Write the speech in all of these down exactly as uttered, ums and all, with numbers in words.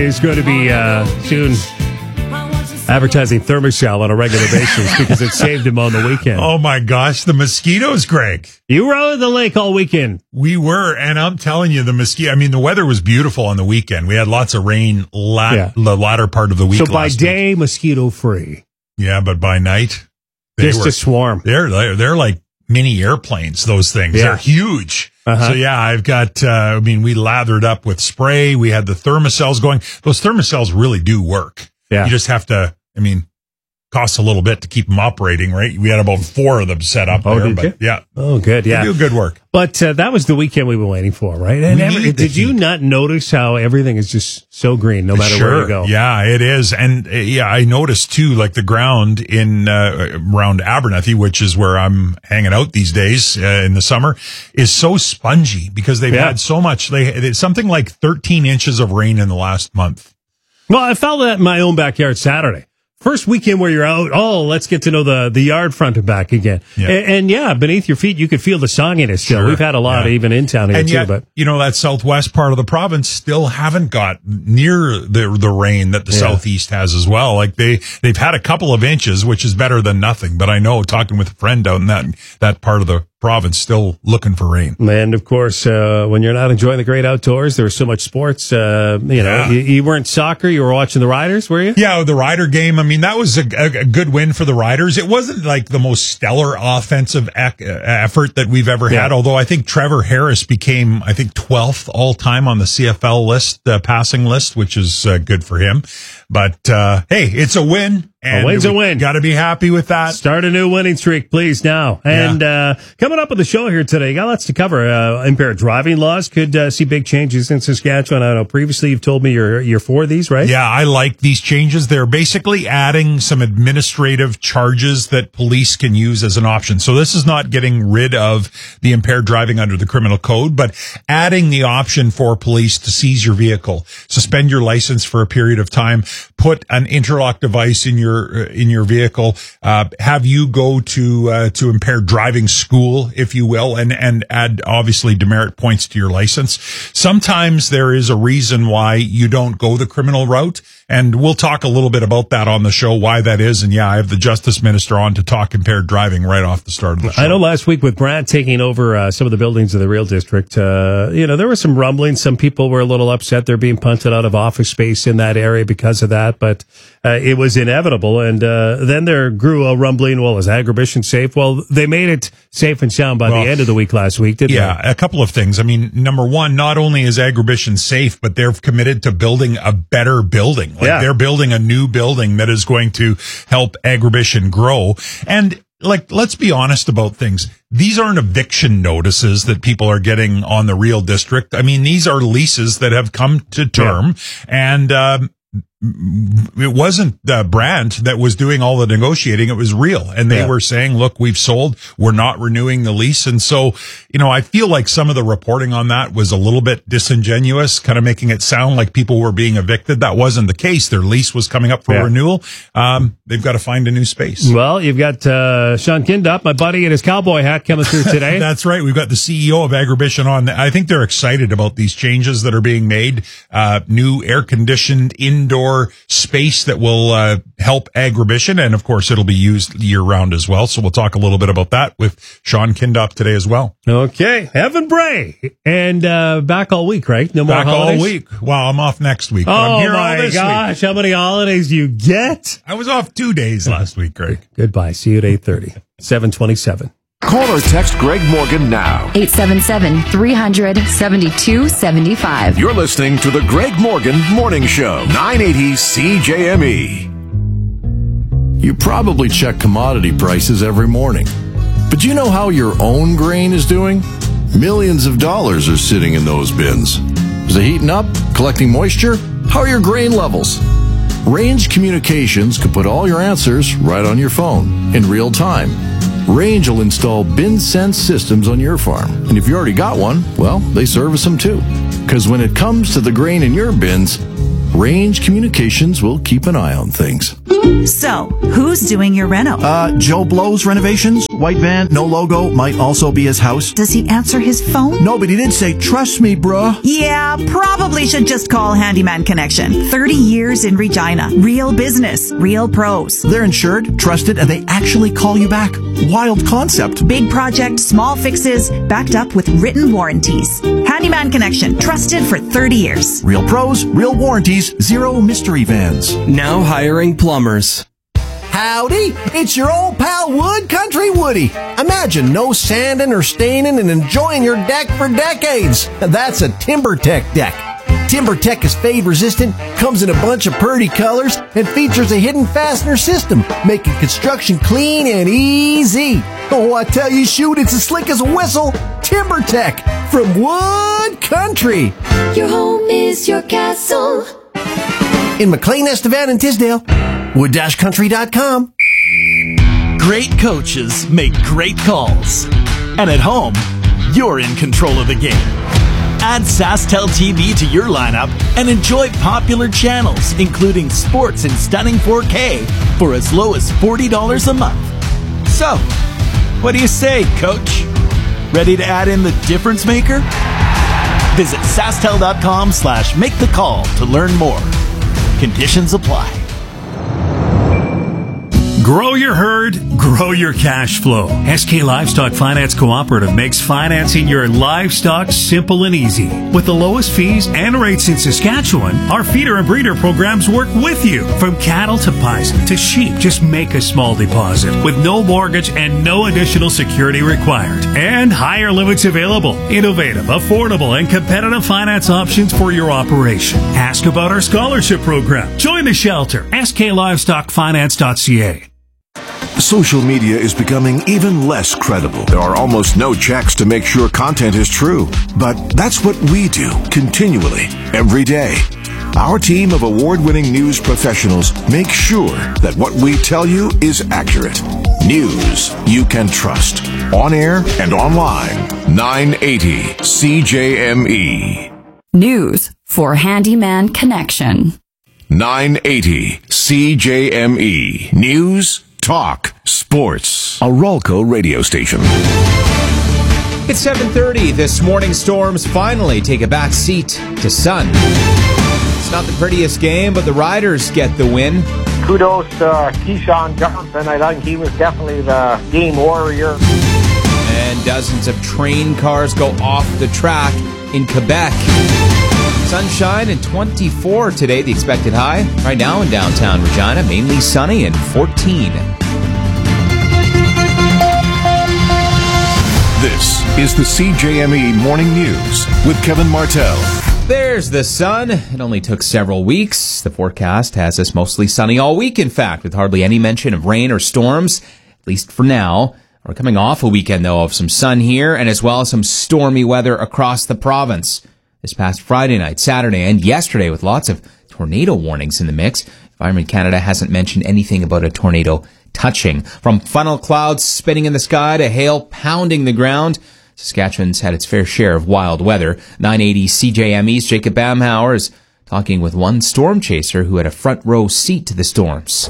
is going to be uh, soon advertising Thermacell on a regular basis because it saved him on the weekend. Oh, my gosh. The mosquitoes, Greg. You were out at the lake all weekend. We were, and I'm telling you, the mosquito, I mean, the weather was beautiful on the weekend. We had lots of rain la- yeah. the latter part of the week. So by day, mosquito-free. Yeah, but by night, they just were, a swarm. They're, they're, they're like mini airplanes, those things. Yeah. They're huge. Uh-huh. So, yeah, I've got, uh, I mean, we lathered up with spray. We had the Thermacells going. Those Thermacells really do work. Yeah. You just have to, I mean, costs a little bit to keep them operating, right? We had about four of them set up oh, there. Did but you? Yeah. Oh, good. Yeah. They do good work. But uh, that was the weekend we were waiting for, right? And every, did you not notice how everything is just so green no matter sure. where you go? Yeah, it is. And uh, yeah, I noticed too, like the ground in uh, around Abernethy, which is where I'm hanging out these days uh, in the summer, is so spongy because they've yeah. had so much. They it's something like thirteen inches of rain in the last month. Well, I felt that in my own backyard Saturday. First weekend where you're out, oh, let's get to know the, the yard front and back again. Yeah. And, and yeah, beneath your feet, you could feel the sogginess still. Sure. We've had a lot yeah. even in town here and too. Yet, but you know, that southwest part of the province still haven't got near the the rain that the yeah. southeast has as well. Like they, they've had a couple of inches, which is better than nothing. But I know talking with a friend out in that, that part of the province still looking for rain. And of course, uh, when you're not enjoying the great outdoors, there's so much sports. Uh, you know, yeah. you, you weren't soccer. You were watching the Riders, were you? Yeah, the Rider game. I mean, that was a, a, a good win for the Riders. It wasn't like the most stellar offensive ac- effort that we've ever yeah. had. Although I think Trevor Harris became, I think, twelfth all time on the C F L list, uh, passing list, which is uh, good for him. But uh, hey, it's a win. And a win's a win. Got to be happy with that. Start a new winning streak, please, now. And yeah. uh, coming up with the show here today, got lots to cover. Uh, impaired driving laws could uh, see big changes in Saskatchewan. I know previously you've told me you're you're for these, right? Yeah, I like these changes. They're basically adding some administrative charges that police can use as an option. So this is not getting rid of the impaired driving under the criminal code, but adding the option for police to seize your vehicle, suspend your license for a period of time, put an interlock device in your in your vehicle, uh, have you go to uh, to impaired driving school, if you will, and and add obviously demerit points to your license. Sometimes there is a reason why you don't go the criminal route, and we'll talk a little bit about that on the show, why that is. And yeah, I have the Justice Minister on to talk impaired driving right off the start of the show. I know last week with Brad taking over uh, some of the buildings of the Real District, uh, you know, there were some rumblings. Some people were a little upset they're being punted out of office space in that area because of that, but uh, it was inevitable. And uh, then there grew a rumbling, well, is Agribition safe? Well, they made it safe and sound by well, the end of the week last week, didn't yeah, they? Yeah, a couple of things. I mean, number one, not only is Agribition safe, but they're committed to building a better building. Like yeah. they're building a new building that is going to help Agribition grow. And like, let's be honest about things. These aren't eviction notices that people are getting on the Real District. I mean, these are leases that have come to term, yeah. and um, it wasn't uh, Brandt that was doing all the negotiating. It was Real. And they yeah. were saying, look, we've sold. We're not renewing the lease. And so, you know, I feel like some of the reporting on that was a little bit disingenuous, kind of making it sound like people were being evicted. That wasn't the case. Their lease was coming up for yeah. renewal. Um, they've got to find a new space. Well, you've got uh, Sean Kindup, my buddy, in his cowboy hat coming through today. That's right. We've got the C E O of Agribition on. I think they're excited about these changes that are being made. Uh, new air-conditioned indoor space that will uh, help Agribition, and of course it'll be used year round as well. So we'll talk a little bit about that with Sean Kindup today as well. Okay, Evan Bray, and uh, back all week, right? No more back holidays? all week. Well, I'm off next week. Oh I'm here my all this gosh, week. How many holidays do you get? I was off two days last week, Greg. Goodbye. See you at eight thirty, seven twenty-seven. Call or text Greg Morgan now. eight seven seven, three hundred, seventy-two seventy-five. You're listening to the Greg Morgan Morning Show, nine eighty C J M E. You probably check commodity prices every morning. But do you know how your own grain is doing? Millions of dollars are sitting in those bins. Is it heating up? Collecting moisture? How are your grain levels? Range Communications can put all your answers right on your phone in real time. Range will install bin sense systems on your farm. And if you already got one, well, they service them too. Because when it comes to the grain in your bins, Range Communications will keep an eye on things. So, who's doing your reno? Uh, Joe Blow's Renovations. white van, no logo, might also be his house. Does he answer his phone? No, but he did say, trust me, bruh. Yeah, probably should just call Handyman Connection. thirty years in Regina. Real business. Real pros. They're insured, trusted, and they actually call you back. Wild concept. Big project, small fixes, backed up with written warranties. Handyman Connection. Trusted for thirty years. Real pros, real warranties, zero mystery vans. Now hiring plumbers. Howdy, it's your old pal Wood Country Woody. Imagine no sanding or staining and enjoying your deck for decades. That's a TimberTech deck. TimberTech is fade resistant, comes in a bunch of pretty colors, and features a hidden fastener system, making construction clean and easy. Oh, I tell you, shoot, it's as slick as a whistle. TimberTech from Wood Country. Your home is your castle. In McLean, Estevan, and Tisdale. wood dash country dot com. Great coaches make great calls. And at home, you're in control of the game. Add SaskTel T V to your lineup and enjoy popular channels, including sports in stunning four K for as low as forty dollars a month. So, what do you say, coach? Ready to add in the difference maker? Visit SaskTel.com slash make the call to learn more. Conditions apply. Grow your herd, grow your cash flow. S K Livestock Finance Cooperative makes financing your livestock simple and easy. With the lowest fees and rates in Saskatchewan, our feeder and breeder programs work with you. From cattle to bison to sheep, just make a small deposit with no mortgage and no additional security required. And higher limits available. Innovative, affordable, and competitive finance options for your operation. Ask about our scholarship program. Join the shelter. S K livestock finance dot c a. Social media is becoming even less credible. There are almost no checks to make sure content is true. But that's what we do continually, every day. Our team of award-winning news professionals make sure that what we tell you is accurate. News you can trust. On air and online. nine eighty C J M E. News for Handyman Connection. nine eighty C J M E. News, talk, sports. A Rolco radio station. It's seven thirty. This morning, storms finally take a back seat to sun. It's not the prettiest game, but the Riders get the win. Kudos to uh, Keyshawn Johnson. I think he was definitely the game warrior. And dozens of train cars go off the track in Quebec. Sunshine and twenty-four today, the expected high. Right now in downtown Regina, mainly sunny and fourteen. This is the C J M E Morning News with Kevin Martell. There's the sun. It only took several weeks. The forecast has us mostly sunny all week, in fact, with hardly any mention of rain or storms, at least for now. We're coming off a weekend, though, of some sun here and as well as some stormy weather across the province. This past Friday night, Saturday, and yesterday with lots of tornado warnings in the mix. Environment Canada hasn't mentioned anything about a tornado touching. From funnel clouds spinning in the sky to hail pounding the ground, Saskatchewan's had its fair share of wild weather. nine eighty C J M E's Jacob Bamhauer is talking with one storm chaser who had a front row seat to the storms.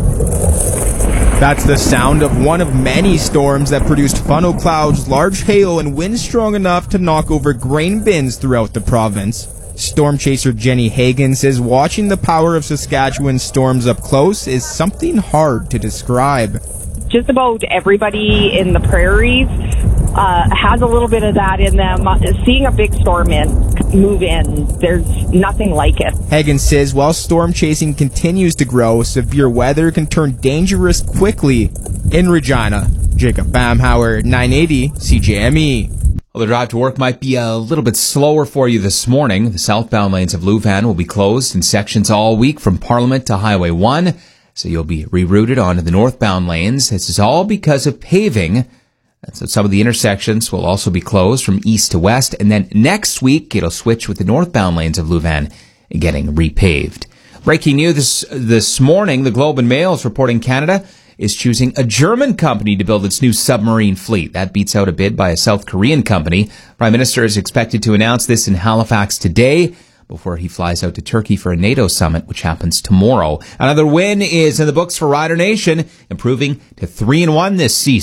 That's the sound of one of many storms that produced funnel clouds, large hail, and winds strong enough to knock over grain bins throughout the province. Storm chaser Jenny Hagan says watching the power of Saskatchewan storms up close is something hard to describe. Just about everybody in the prairies uh, has a little bit of that in them. Seeing a big storm in move in, there's nothing like it. Hagan says while storm chasing continues to grow, severe weather can turn dangerous quickly. In Regina, Jacob Bamhauer, nine eighty C J M E. Well, the drive to work might be a little bit slower for you this morning. The southbound lanes of Lewvan will be closed in sections all week from Parliament to Highway one. So you'll be rerouted onto the northbound lanes. This is all because of paving. So some of the intersections will also be closed from east to west. And then next week, it'll switch with the northbound lanes of Lewvan getting repaved. Breaking news this, this morning, the Globe and Mail is reporting Canada is choosing a German company to build its new submarine fleet. That beats out a bid by a South Korean company. Prime Minister is expected to announce this in Halifax today before he flies out to Turkey for a NATO summit, which happens tomorrow. Another win is in the books for Rider Nation, improving to three and one this season.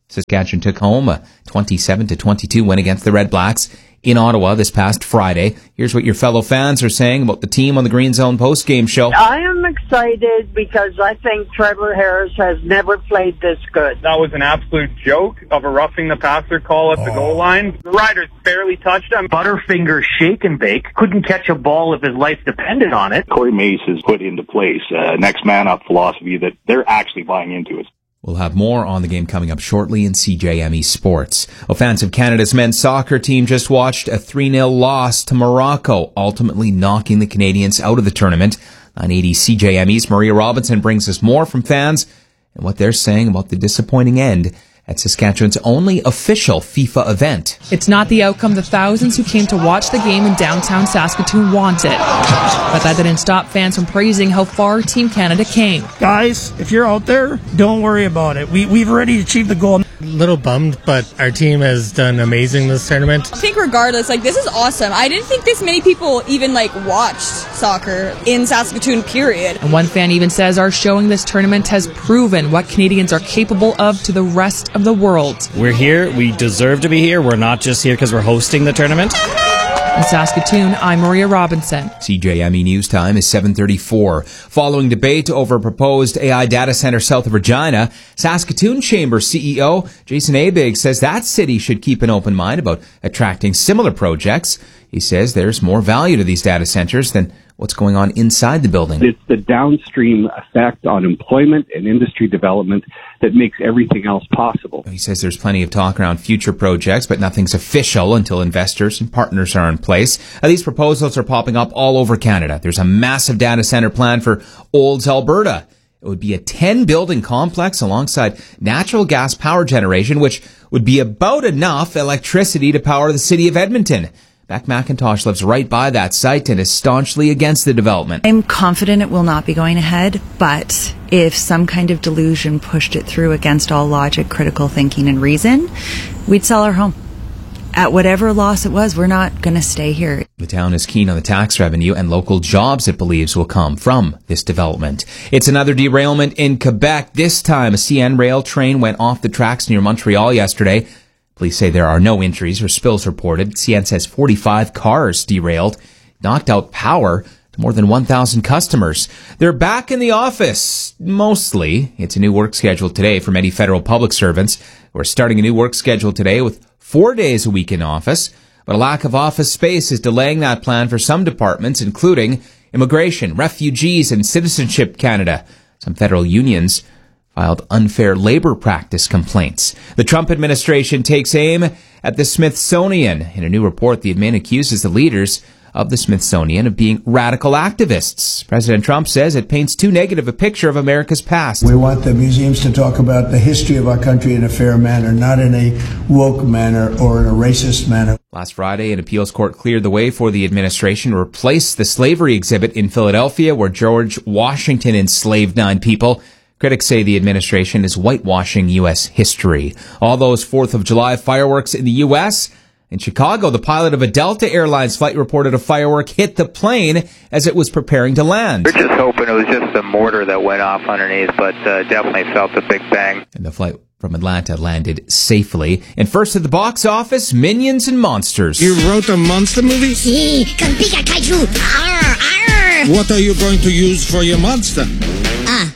Saskatchewan took home a twenty-seven to twenty-two win against the Red Blacks in Ottawa this past Friday. Here's what your fellow fans are saying about the team on the Green Zone post-game show. I am excited because I think Trevor Harris has never played this good. That was an absolute joke of a roughing the passer call at the oh. goal line. The Riders barely touched him. Butterfinger shake and bake. Couldn't catch a ball if his life depended on it. Corey Mace has put into place a next man up philosophy that they're actually buying into it. We'll have more on the game coming up shortly in C J M E Sports. Well, fans of Canada's men's soccer team just watched a three nil loss to Morocco, ultimately knocking the Canadians out of the tournament. nine eighty C J M E's Maria Robinson brings us more from fans and what they're saying about the disappointing end at Saskatchewan's only official FIFA event. It's not the outcome the thousands who came to watch the game in downtown Saskatoon wanted. But that didn't stop fans from praising how far Team Canada came. Guys, if you're out there, don't worry about it. We, we've already achieved the goal. A little bummed, but our team has done amazing this tournament. I think regardless, like, this is awesome. I didn't think this many people even, like, watched soccer in Saskatoon, period. And one fan even says our showing this tournament has proven what Canadians are capable of to the rest of the world. We're here. We deserve to be here. We're not just here because we're hosting the tournament. In Saskatoon, I'm Maria Robinson. C J M E News Time is seven thirty-four. Following debate over a proposed A I data center south of Regina, Saskatoon Chamber C E O Jason Abig says that city should keep an open mind about attracting similar projects. He says there's more value to these data centers than what's going on inside the building. It's the downstream effect on employment and industry development that makes everything else possible. He says there's plenty of talk around future projects, but nothing's official until investors and partners are in place. Now, these proposals are popping up all over Canada. There's a massive data center plan for Olds, Alberta. It would be a ten-building complex alongside natural gas power generation, which would be about enough electricity to power the city of Edmonton. Beck McIntosh lives right by that site and is staunchly against the development. I'm confident it will not be going ahead, but if some kind of delusion pushed it through against all logic, critical thinking, and reason, we'd sell our home. At whatever loss it was, we're not going to stay here. The town is keen on the tax revenue and local jobs it believes will come from this development. It's another derailment in Quebec. This time, a C N rail train went off the tracks near Montreal yesterday. Police say there are no injuries or spills reported. C N says forty-five cars derailed, knocked out power to more than one thousand customers. They're back in the office, mostly. It's a new work schedule today for many federal public servants. We're starting a new work schedule today with four days a week in office. But a lack of office space is delaying that plan for some departments, including Immigration, Refugees, and Citizenship Canada. Some federal unions filed unfair labor practice complaints. The Trump administration takes aim at the Smithsonian. In a new report, the admin accuses the leaders of the Smithsonian of being radical activists. President Trump says it paints too negative a picture of America's past. We want the museums to talk about the history of our country in a fair manner, not in a woke manner or in a racist manner. Last Friday, an appeals court cleared the way for the administration to replace the slavery exhibit in Philadelphia where George Washington enslaved nine people. Critics say the administration is whitewashing U S history. All those fourth of July fireworks in the U S. In Chicago, the pilot of a Delta Airlines flight reported a firework hit the plane as it was preparing to land. We're just hoping it was just a mortar that went off underneath, but uh, definitely felt a big bang. And the flight from Atlanta landed safely. And first at the box office, Minions and Monsters. You wrote a monster movie? Si, con pica kaiju. Arr, arr. What are you going to use for your monster? Ah,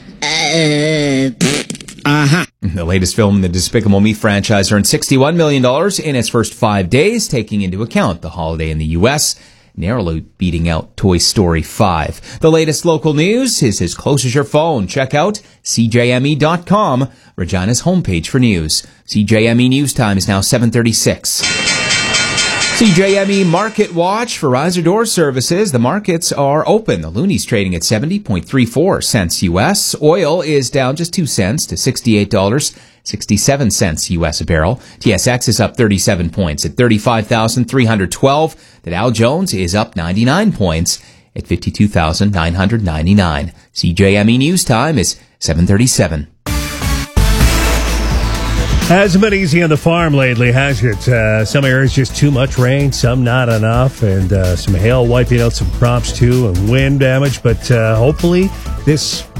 uh... Uh-huh. The latest film in the Despicable Me franchise earned sixty-one million dollars in its first five days, taking into account the holiday in the U S, narrowly beating out Toy Story five. The latest local news is as close as your phone. Check out C J M E dot com, Regina's homepage for news. C J M E News Time is now seven thirty-six. C J M E Market Watch for Riser Door Services. The markets are open. The Looney's trading at seventy point three four cents U S. Oil is down just two cents to sixty-eight dollars and sixty-seven cents U S a barrel. T S X is up thirty-seven points at thirty-five thousand three hundred twelve. The Dow Jones is up ninety-nine points at fifty-two thousand nine hundred ninety-nine. C J M E News Time is seven thirty-seven. Hasn't been easy on the farm lately, has it? Uh, some areas just too much rain, some not enough, and uh, some hail wiping out some crops too, and wind damage. But uh, hopefully this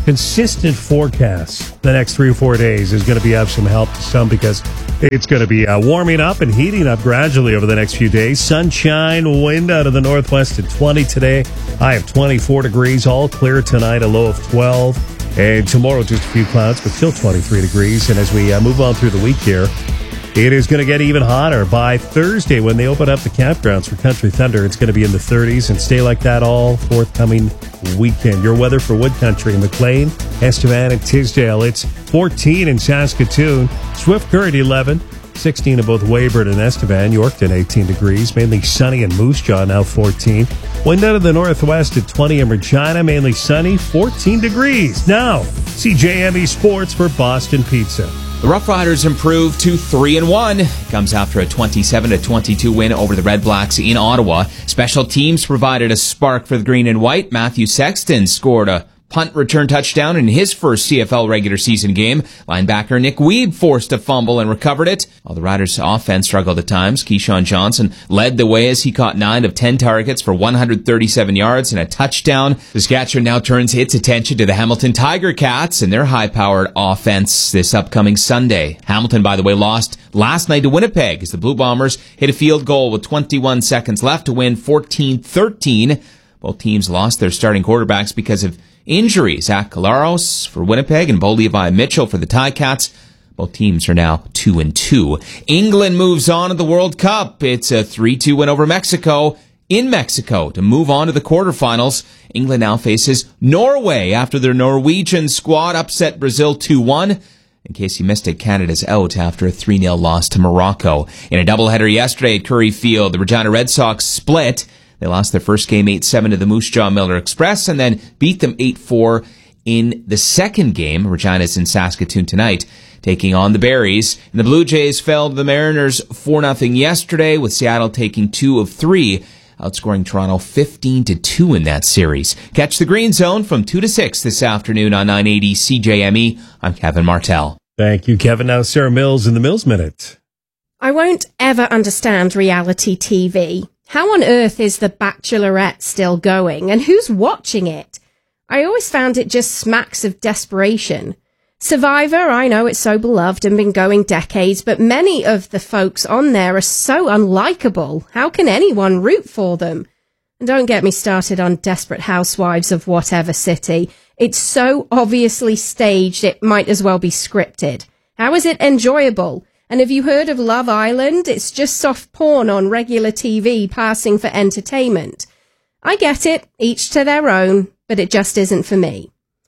consistent forecast the next three or four days is going to be of some help to some because it's going to be uh, warming up and heating up gradually over the next few days. Sunshine, wind out of the northwest at twenty today. High of twenty-four degrees, all clear tonight, a low of twelve. And tomorrow, just a few clouds, but still twenty-three degrees. And as we uh, move on through the week here, it is going to get even hotter. By Thursday, when they open up the campgrounds for Country Thunder, it's going to be in the thirties and stay like that all forthcoming weekend. Your weather for Wood Country in McLean, Estevan, and Tisdale. It's fourteen in Saskatoon, Swift Current eleven, sixteen in both Weyburn and Estevan, Yorkton eighteen degrees, mainly sunny, and Moose Jaw now fourteen. Wind out of the northwest at twenty in Regina, mainly sunny, fourteen degrees. Now, C J M E Sports for Boston Pizza. The Rough Riders improved to three and one. Comes after a twenty-seven to twenty-two win over the Red Blacks in Ottawa. Special teams provided a spark for the green and white. Matthew Sexton scored a punt return touchdown in his first C F L regular season game. Linebacker Nick Weeb forced a fumble and recovered it. While the Riders' offense struggled at times, Keyshawn Johnson led the way as he caught nine of ten targets for one hundred thirty-seven yards and a touchdown. Saskatchewan now turns its attention to the Hamilton Tiger Cats and their high-powered offense this upcoming Sunday. Hamilton, by the way, lost last night to Winnipeg as the Blue Bombers hit a field goal with twenty-one seconds left to win fourteen thirteen. Both teams lost their starting quarterbacks because of injuries. Zach Collaros for Winnipeg and Bo Levi Mitchell for the Ticats. Both teams are now two and two. England moves on to the World Cup. It's a three two win over Mexico in Mexico to move on to the quarterfinals. England now faces Norway after their Norwegian squad upset Brazil two one. In case you missed it, Canada's out after a three nil loss to Morocco. In a doubleheader yesterday at Curry Field, the Regina Red Sox split. They lost their first game eight seven to the Moose Jaw Miller Express and then beat them eight four in the second game. Regina's in Saskatoon tonight, taking on the Berries. And the Blue Jays fell to the Mariners four nothing yesterday, with Seattle taking two of three, outscoring Toronto fifteen to two in that series. Catch the Green Zone from two to six this afternoon on nine eighty C J M E. I'm Kevin Martell. Thank you, Kevin. Now Sarah Mills in the Mills Minute. I won't ever understand reality T V. How on earth is The Bachelorette still going, and who's watching it? I always found it just smacks of desperation. Survivor, I know it's so beloved and been going decades, but many of the folks on there are so unlikable. How can anyone root for them? And don't get me started on Desperate Housewives of whatever city. It's so obviously staged, it might as well be scripted. How is it enjoyable? And have you heard of Love Island? It's just soft porn on regular T V passing for entertainment. I get it, each to their own, but it just isn't for me.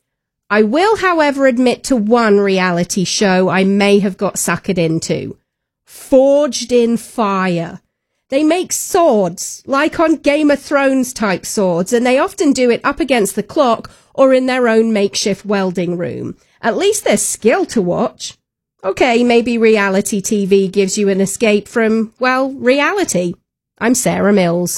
I will, however, admit to one reality show I may have got suckered into. Forged in Fire. They make swords, like on Game of Thrones type swords, and they often do it up against the clock or in their own makeshift welding room. At least there's skill to watch. Okay, maybe reality T V gives you an escape from, well, reality. I'm Sarah Mills.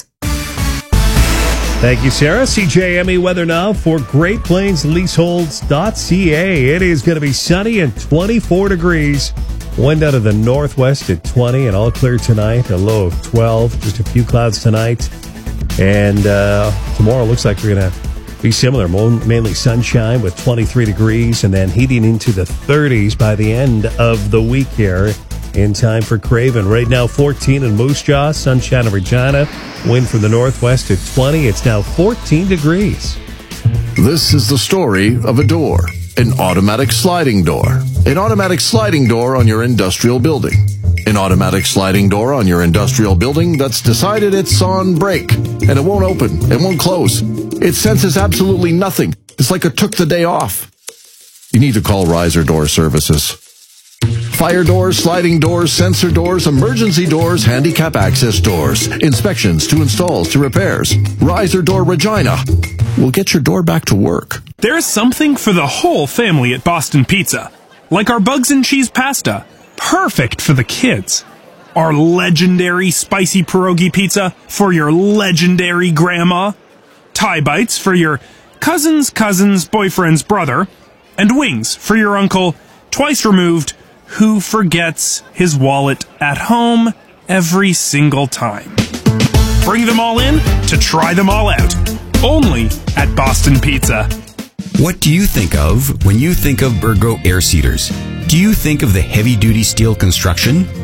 Thank you, Sarah. C J M E weather now for Great Plains Leaseholds dot C A. It is going to be sunny and twenty-four degrees. Wind out of the northwest at twenty and all clear tonight. A low of twelve. Just a few clouds tonight. And uh, tomorrow looks like we're going to be similar, mainly sunshine with twenty-three degrees and then heating into the thirties by the end of the week here in time for Craven. Right now, fourteen in Moose Jaw, sunshine in Regina, wind from the northwest at twenty. It's now fourteen degrees. This is the story of a door, an automatic sliding door. An automatic sliding door on your industrial building. An automatic sliding door on your industrial building that's decided it's on break and it won't open, it won't close. It senses absolutely nothing. It's like it took the day off. You need to call Riser Door Services. Fire doors, sliding doors, sensor doors, emergency doors, handicap access doors, inspections to installs to repairs. Riser Door Regina will get your door back to work. There's something for the whole family at Boston Pizza, like our bugs and cheese pasta, perfect for the kids. Our legendary spicy pierogi pizza for your legendary grandma. Thai bites for your cousin's cousin's boyfriend's brother. And wings for your uncle, twice removed, who forgets his wallet at home every single time. Bring them all in to try them all out. Only at Boston Pizza. What do you think of when you think of Burgo air seaters? Do you think of the heavy-duty steel construction?